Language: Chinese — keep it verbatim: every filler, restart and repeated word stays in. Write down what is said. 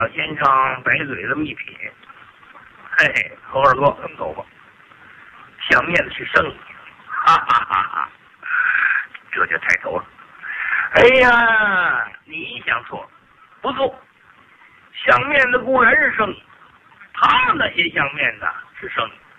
老先生白嘴这么一撇，嘿嘿，侯二哥，这么走吧，想面子是生意，哈哈哈哈，这就抬头了。哎呀，你想错，不错，想面子固然是生意，他那些想面子是生意。